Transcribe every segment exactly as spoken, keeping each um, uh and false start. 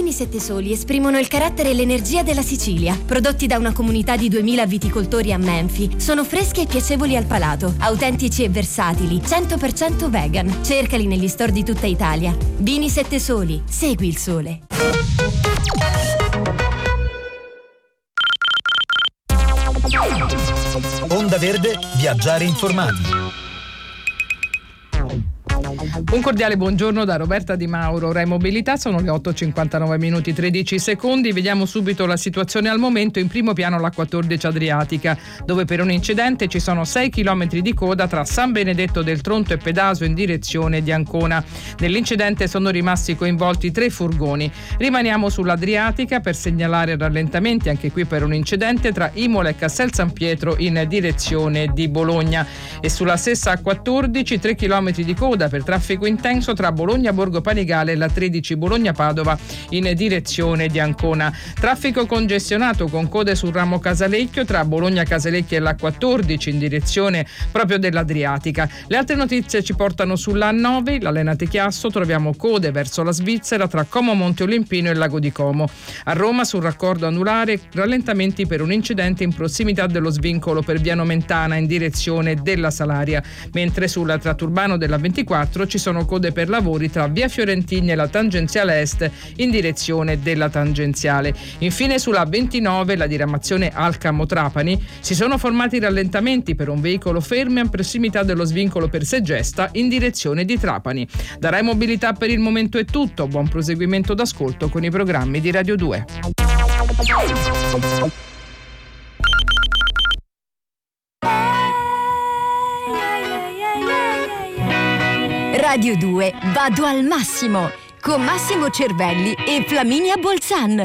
vini Sette Soli esprimono il carattere e l'energia della Sicilia. Prodotti da una comunità di duemila viticoltori a Menfi, sono freschi e piacevoli al palato, autentici e versatili, cento per cento vegan. Cercali negli store di tutta Italia. Vini Sette Soli, segui il sole. Onda Verde, viaggiare informati. Un cordiale buongiorno da Roberta Di Mauro. Rai Mobilità, sono le otto e cinquantanove minuti tredici secondi. Vediamo subito la situazione al momento. In primo piano la quattordici Adriatica, dove per un incidente ci sono sei chilometri di coda tra San Benedetto del Tronto e Pedaso in direzione di Ancona. Nell'incidente sono rimasti coinvolti tre furgoni. Rimaniamo sull'Adriatica per segnalare rallentamenti anche qui per un incidente tra Imola e Castel San Pietro in direzione di Bologna. E sulla stessa A quattordici tre chilometri di coda per traffico intenso tra Bologna Borgo Panigale e la tredici Bologna Padova in direzione di Ancona. Traffico congestionato con code sul ramo Casalecchio tra Bologna Casalecchio e l'A quattordici in direzione proprio dell'Adriatica. Le altre notizie ci portano sulla A nove, la Lenate Chiasso, troviamo code verso la Svizzera tra Como Monte Olimpino e Lago di Como. A Roma sul raccordo anulare rallentamenti per un incidente in prossimità dello svincolo per Via Nomentana in direzione della Salaria, mentre sulla tratta urbano della ventiquattro ci sono code per lavori tra Via Fiorentini e la tangenziale est in direzione della tangenziale. Infine sulla ventinove, la diramazione Alcamo-Trapani, si sono formati rallentamenti per un veicolo fermo in prossimità dello svincolo per Segesta in direzione di Trapani. Da Rai Mobilità per il momento è tutto, buon proseguimento d'ascolto con i programmi di Radio due. Radio due, vado al massimo con Massimo Cervelli e Flaminia Bolzan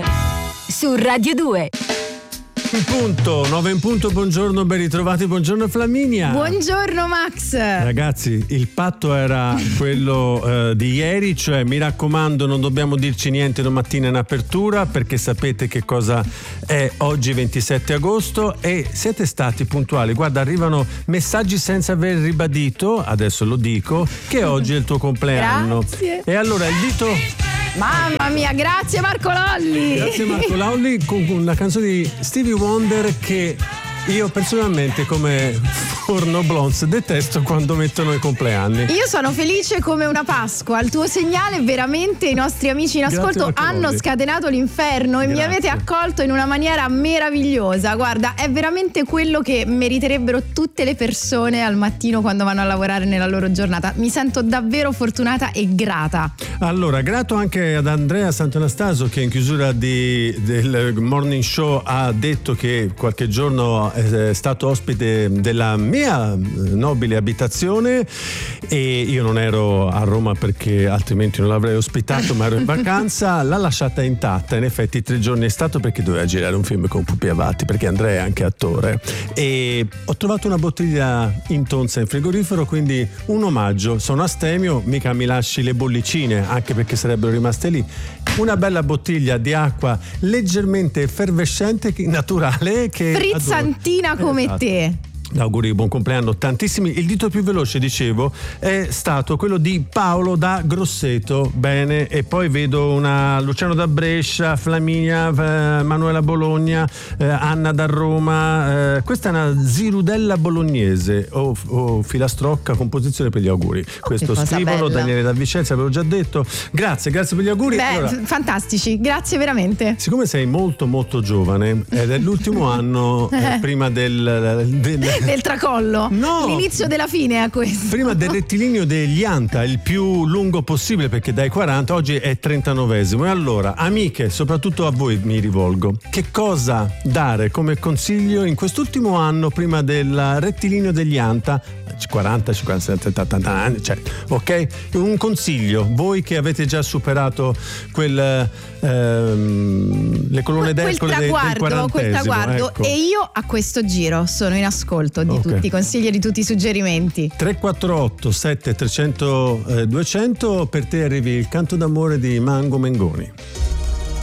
su Radio due. In punto, nove in punto, buongiorno, ben ritrovati, buongiorno Flaminia. Buongiorno Max. Ragazzi, il patto era quello eh, di ieri, cioè mi raccomando non dobbiamo dirci niente domattina in apertura perché sapete che cosa è oggi ventisette agosto e siete stati puntuali. Guarda, arrivano messaggi senza aver ribadito, adesso lo dico, che oggi è il tuo compleanno. Grazie. E allora il dito... Mamma mia, grazie Marco Lolli. Grazie Marco Lolli con una canzone di Stevie Wonder che io personalmente come Forno Blondes detesto quando mettono i compleanni. Io sono felice come una Pasqua. Al tuo segnale veramente i nostri amici in ascolto hanno scatenato l'inferno e Grazie. Mi avete accolto in una maniera meravigliosa. Guarda, è veramente quello che meriterebbero tutte le persone al mattino quando vanno a lavorare nella loro giornata. Mi sento davvero fortunata e grata. Allora, grato anche ad Andrea Sant'Anastaso che in chiusura di, del morning show ha detto che qualche giorno è stato ospite della mia nobile abitazione e io non ero a Roma perché altrimenti non l'avrei ospitato, ma ero in vacanza. L'ha lasciata intatta, in effetti tre giorni è stato perché doveva girare un film con Pupi Avati, perché Andrea è anche attore, e ho trovato una bottiglia intonsa in frigorifero, quindi un omaggio. Sono astemio, mica mi lasci le bollicine, anche perché sarebbero rimaste lì. Una bella bottiglia di acqua leggermente effervescente, naturale, che frizzantina come esatto. te Auguri di buon compleanno tantissimi. Il dito più veloce, dicevo, è stato quello di Paolo da Grosseto. Bene, e poi vedo una Luciano da Brescia, Flaminia, eh, Manuela Bologna, eh, Anna da Roma. Eh, questa è una zirudella bolognese o, o filastrocca, composizione per gli auguri. Questo scrivono, Daniele da Vicenza, avevo già detto. Grazie, grazie per gli auguri. Beh, allora, fantastici, grazie veramente. Siccome sei molto molto giovane ed è l'ultimo anno eh, prima del, del del tracollo, no, l'inizio della fine a questo, prima del rettilineo degli Anta, il più lungo possibile perché dai quaranta oggi è trentanovesimo. E allora, amiche, soprattutto a voi mi rivolgo, che cosa dare come consiglio in quest'ultimo anno prima del rettilineo degli Anta? quaranta, cinquanta, settanta anni, cioè, ok? Un consiglio, voi che avete già superato quel ehm, le colonne quel, d'Ercole quel traguardo, del quarantesimo, quel traguardo ecco. E io a questo giro sono in ascolto di okay. tutti i consigli e di tutti i suggerimenti. Tre quattro otto sette trecento duecento, per te arrivi il canto d'amore di Mango Mengoni.